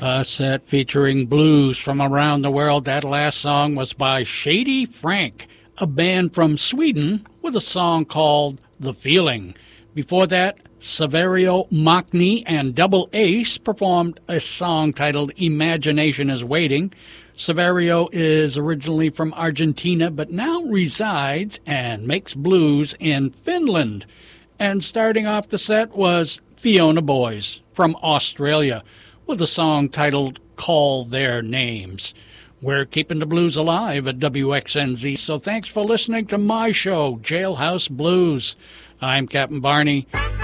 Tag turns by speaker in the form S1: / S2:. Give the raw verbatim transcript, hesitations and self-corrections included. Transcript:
S1: A set featuring blues from around the world. That last song was by Shady Frank, a band from Sweden, with a song called The Feeling. Before that, Saverio Machni and Double Ace performed a song titled Imagination is Waiting. Saverio is originally from Argentina, but now resides and makes blues in Finland. And starting off the set was Fiona Boys from Australia, with a song titled Call Their Names. We're keeping the blues alive at W X N Z, so thanks for listening to my show, Jailhouse Blues. I'm Captain Barney.